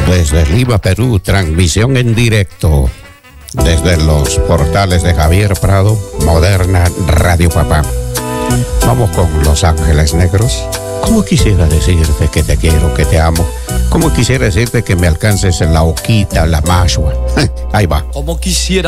Desde Lima, Perú, transmisión en directo desde los portales de Javier Prado, Moderna Radio Papá. Vamos con Los Ángeles Negros. Como quisiera decirte que te quiero, que te amo. Como quisiera decirte que me alcances en la Oquita, la Mashua. Ahí va. Como quisiera